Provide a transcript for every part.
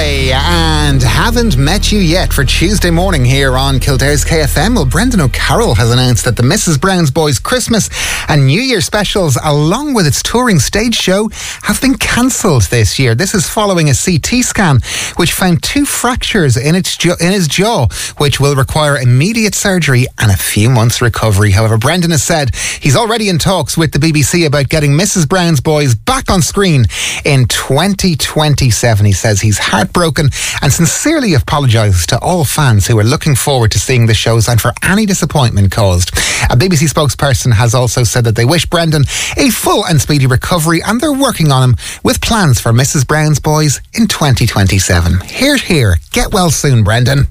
Monday and haven't met you yet for Tuesday morning here on Kildare's KFM. Well, Brendan O'Carroll has announced that the Mrs. Brown's Boys Christmas and New Year specials, along with its touring stage show, have been cancelled this year. This is following a CT scan which found 2 fractures in his jaw, which will require immediate surgery and a few months recovery. However, Brendan has said he's already in talks with the BBC about getting Mrs. Brown's Boys back on screen in 2027. He says he's heartbroken and sincerely apologises to all fans who are looking forward to seeing the shows and for any disappointment caused. A BBC spokesperson has also said that they wish Brendan a full and speedy recovery and they're working on him with plans for Mrs. Brown's Boys in 2027. Hear, hear. Get well soon, Brendan.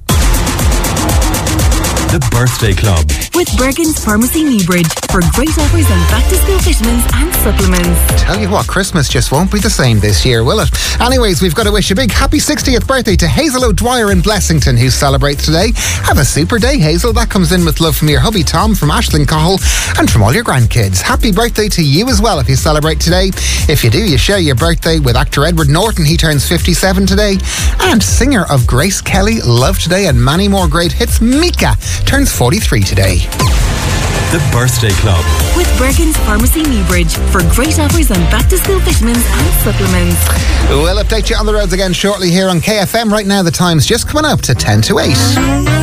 The Birthday Club with Bergen's Pharmacy Newbridge for great offers on back-to-school vitamins and supplements. Tell you what, Christmas just won't be the same this year, will it? Anyways, we've got to wish a big happy 60th birthday to Hazel O'Dwyer in Blessington, who celebrates today. Have a super day, Hazel. That comes in with love from your hubby Tom, from Aisling Cahill, and from all your grandkids. Happy birthday to you as well if you celebrate today. If you do, you share your birthday with actor Edward Norton. He turns 57 today. And singer of Grace Kelly, Love Today, and many more great hits, Mika, turns 43 today. The Birthday Club with Bergen's Pharmacy Newbridge for great offers on back-to-school vitamins and supplements. We'll update you on the roads again shortly here on KFM. Right now the time's just coming up to 10 to 8.